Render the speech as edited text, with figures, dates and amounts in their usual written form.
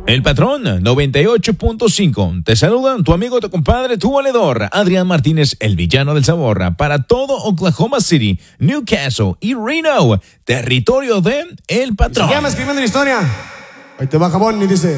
El Patrón 98.5. Te saludan tu amigo, tu compadre, tu valedor, Adrián Martínez, el villano del sabor, para todo Oklahoma City, Newcastle y Reno, territorio de El Patrón. Se llama Escribiendo una Historia. Ahí te va, Jabón, y dice...